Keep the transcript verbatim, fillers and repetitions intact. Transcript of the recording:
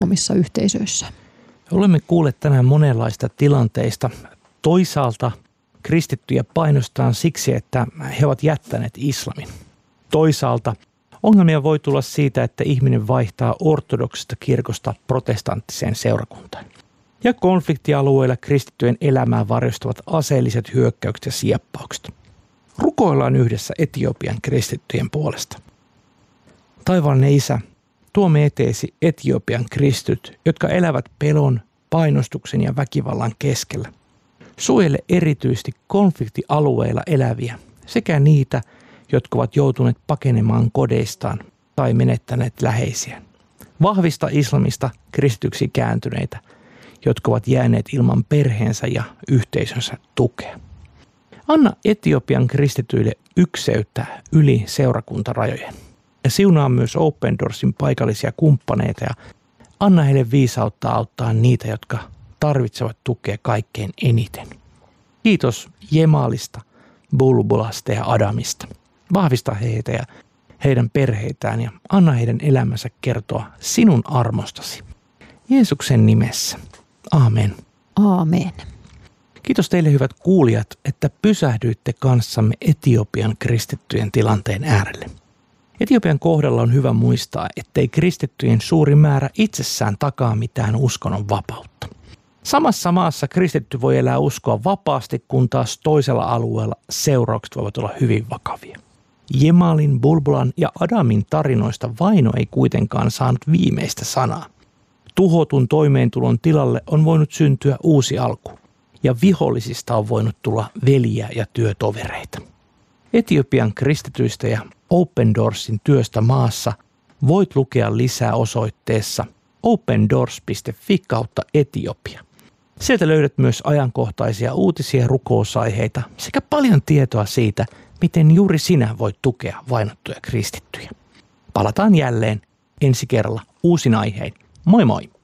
omissa yhteisöissä. Olemme kuulleet tänään monenlaista tilanteista. Toisaalta kristittyjä painostaan siksi, että he ovat jättäneet islamin. Toisaalta ongelmia voi tulla siitä, että ihminen vaihtaa ortodoksista kirkosta protestanttiseen seurakuntaan. Ja konfliktialueilla kristittyjen elämää varjostavat aseelliset hyökkäykset ja sieppaukset. Rukoillaan yhdessä Etiopian kristittyjen puolesta. Taivaallinen Isä, tuomme eteesi Etiopian kristityt, jotka elävät pelon, painostuksen ja väkivallan keskellä. Suojele erityisesti konfliktialueilla eläviä sekä niitä, jotka ovat joutuneet pakenemaan kodeistaan tai menettäneet läheisiään. Vahvista islamista kristityksi kääntyneitä, jotka ovat jääneet ilman perheensä ja yhteisönsä tukea. Anna Etiopian kristityille ykseyttä yli seurakuntarajojen. Ja siunaa myös Open Doorsin paikallisia kumppaneita ja anna heille viisautta auttaa niitä, jotka tarvitsevat tukea kaikkein eniten. Kiitos Jemalista, Bulbulasta ja Adamista. Vahvista heitä ja heidän perheitään ja anna heidän elämänsä kertoa sinun armostasi. Jeesuksen nimessä. Aamen. Aamen. Kiitos teille hyvät kuulijat, että pysähdyitte kanssamme Etiopian kristittyjen tilanteen äärelle. Etiopian kohdalla on hyvä muistaa, ettei kristittyjen suuri määrä itsessään takaa mitään uskonnon vapautta. Samassa maassa kristitty voi elää uskoa vapaasti, kun taas toisella alueella seuraukset voivat olla hyvin vakavia. Jemalin, Bulbulan ja Adamin tarinoista vaino ei kuitenkaan saanut viimeistä sanaa. Tuhotun toimeentulon tilalle on voinut syntyä uusi alku, ja vihollisista on voinut tulla veljiä ja työtovereita. Etiopian kristityistä ja Open Doorsin työstä maassa voit lukea lisää osoitteessa opendoors piste fi kautta Etiopia. Sieltä löydät myös ajankohtaisia uutisia ja rukousaiheita sekä paljon tietoa siitä, miten juuri sinä voit tukea vainottuja kristittyjä. Palataan jälleen ensi kerralla uusin aihein. Moi moi!